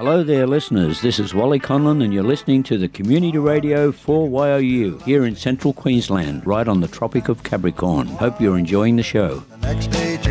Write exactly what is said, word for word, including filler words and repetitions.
Hello there, listeners. This is Wally Conlon, and you're listening to the Community Radio for Y O U here in central Queensland, right on the Tropic of Capricorn. Hope you're enjoying the show. The next day,